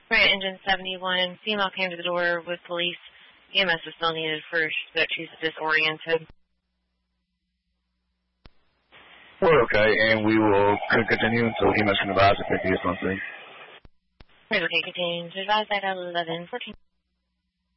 Right, engine 71. Female came to the door with police. EMS is still needed first, but she's disoriented. We're okay, and we will continue until EMS can advise if it is something. Right, okay, continue to advise that 11-14.